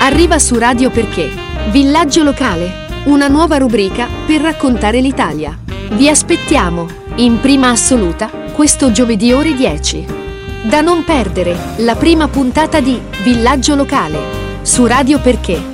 Arriva su Radio Perché, Villaggio Locale, una nuova rubrica per raccontare l'Italia. Vi aspettiamo, in prima assoluta, questo giovedì ore 10. Da non perdere, la prima puntata di Villaggio Locale, su Radio Perché.